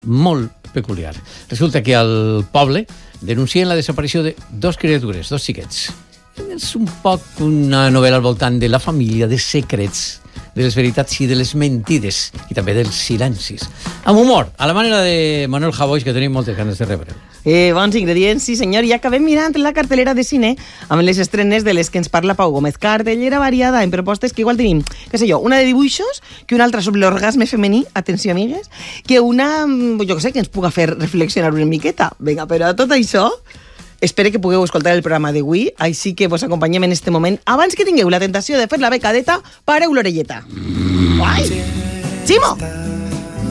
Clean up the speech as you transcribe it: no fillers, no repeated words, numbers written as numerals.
molt peculiar. Resulta que al poble denuncien la desaparició de dos criatures, dos xiquets. És un poc una novel·la al voltant de la família, de secrets, de les veritats i de les mentides, i també dels silencis. Amb humor, a la manera de Manuel Javois, que tenim moltes ganes de rebre. Bons ingredients, sí senyor. I acabem mirant la cartelera de cine amb les estrenes de les que ens parla Pau Gómez. Cartellera variada en propostes que igual tenim, què sé jo, una de dibuixos, que una altra sobre l'orgasme femení, atenció amigues, que una, jo què sé, que ens puga fer reflexionar una miqueta. Vinga, però a tot això, espero que pugueu escoltar el programa d'avui, així que vos acompanyem en este moment. Abans que tingueu la tentació de fer la becadeta, pareu l'orelleta. Ai! Ximo!